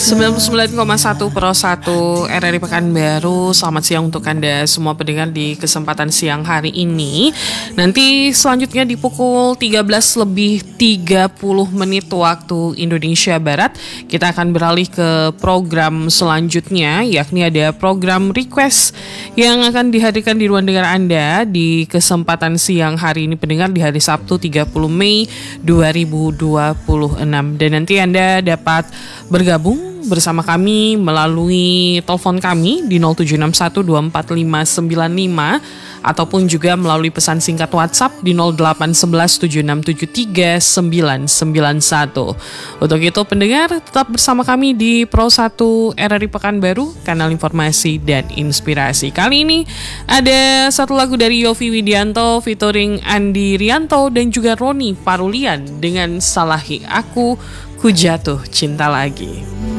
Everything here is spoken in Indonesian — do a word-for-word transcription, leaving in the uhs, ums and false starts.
sembilan puluh sembilan koma satu Pro satu R R I Pekanbaru. Selamat siang untuk Anda semua pendengar di kesempatan siang hari ini. Nanti selanjutnya di pukul tiga belas lebih tiga puluh menit waktu Indonesia Barat, kita akan beralih ke program selanjutnya, yakni ada program request yang akan dihadirkan di ruang dengar Anda di kesempatan siang hari ini pendengar, di hari Sabtu tiga puluh Mei dua ribu dua puluh enam. Dan nanti Anda dapat bergabung bersama kami melalui telepon kami di nol tujuh enam satu dua empat lima sembilan lima ataupun juga melalui pesan singkat WhatsApp di nol delapan satu satu tujuh enam tujuh tiga sembilan sembilan satu. Untuk itu pendengar tetap bersama kami di Pro satu R R I Pekanbaru, kanal informasi dan inspirasi. Kali ini ada satu lagu dari Yovie Widianto featuring Andi Rianto dan juga Roni Parulian dengan Salahi Aku, Ku Jatuh Cinta Lagi.